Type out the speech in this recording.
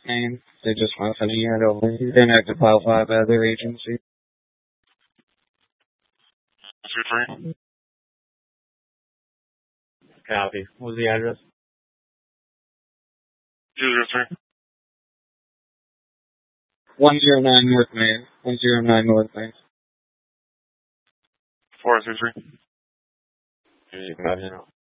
Maine. They just went sending it over. He's been active file 5 at their agency. 2-3. Copy. What was the address? 203. 109 North Main. 109 North Main. 423. You can imagine.